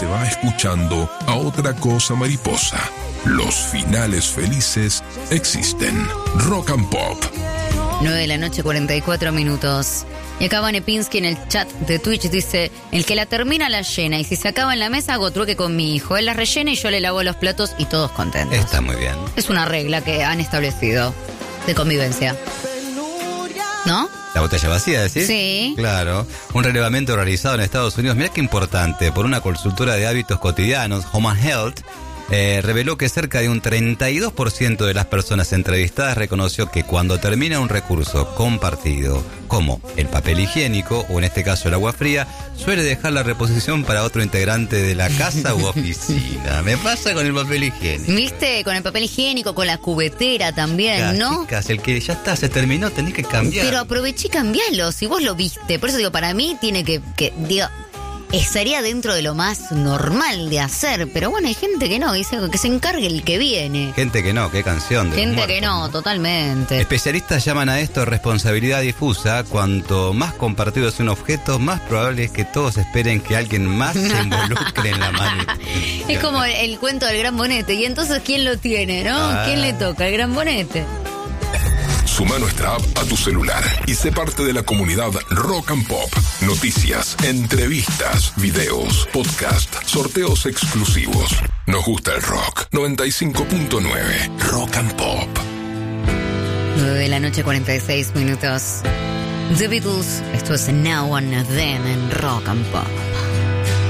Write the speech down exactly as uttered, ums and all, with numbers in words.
se va escuchando a otra cosa mariposa. Los finales felices existen. Rock and Pop. nueve de la noche, cuarenta y cuatro minutos. Y acá Vane Pinsky en el chat de Twitch dice: el que la termina la llena, y si se acaba en la mesa hago trueque con mi hijo. Él la rellena y yo le lavo los platos y todos contentos. Está muy bien. Es una regla que han establecido de convivencia, ¿no? La botella vacía, ¿decís? Sí. Claro. Un relevamiento realizado en Estados Unidos, mirá qué importante, por una consultora de hábitos cotidianos, Home and Health, eh, reveló que cerca de un treinta y dos por ciento de las personas entrevistadas reconoció que cuando termina un recurso compartido, como el papel higiénico, o en este caso el agua fría, suele dejar la reposición para otro integrante de la casa u oficina. Me pasa con el papel higiénico. ¿Viste? Con el papel higiénico, con la cubetera también, Casi, ¿no? Casi, el que ya está, se terminó, tenés que cambiar. Pero aproveché y cambialo, si vos lo viste. Por eso digo, para mí tiene que, que digo, estaría dentro de lo más normal de hacer. Pero bueno, hay gente que no, dice que se encargue el que viene. Gente que no, qué canción. De Gente muertos, que no, totalmente. Especialistas llaman a esto responsabilidad difusa. Cuanto más compartido es un objeto, más probable es que todos esperen que alguien más se involucre en la mano. Es como el, el cuento del gran bonete. Y entonces, ¿quién lo tiene, no? Ah. ¿Quién le toca? El gran bonete. Suma nuestra app a tu celular y sé parte de la comunidad Rock and Pop. Noticias, entrevistas, videos, podcast, sorteos exclusivos. Nos gusta el rock. noventa y cinco punto nueve Rock and Pop. nueve de la noche, cuarenta y seis minutos. The Beatles. Esto es Now and Then en Rock and Pop.